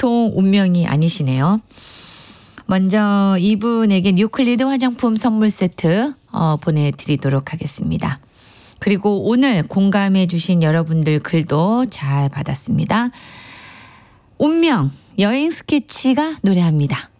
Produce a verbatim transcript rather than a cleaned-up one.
보통 운명이 아니시네요. 먼저 이분에게 뉴클리드 화장품 선물 세트 어, 보내드리도록 하겠습니다. 그리고 오늘 공감해 주신 여러분들 글도 잘 받았습니다. 운명 여행 스케치가 노래합니다.